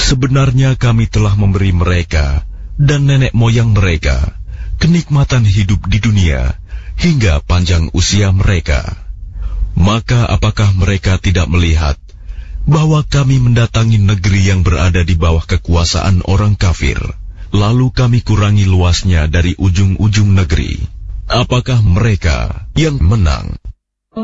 Sebenarnya kami telah memberi mereka dan nenek moyang mereka kenikmatan hidup di dunia hingga panjang usia mereka. Maka apakah mereka tidak melihat bahwa kami mendatangi negeri yang berada di bawah kekuasaan orang kafir, lalu kami kurangi luasnya dari ujung-ujung negeri? Apakah mereka yang menang?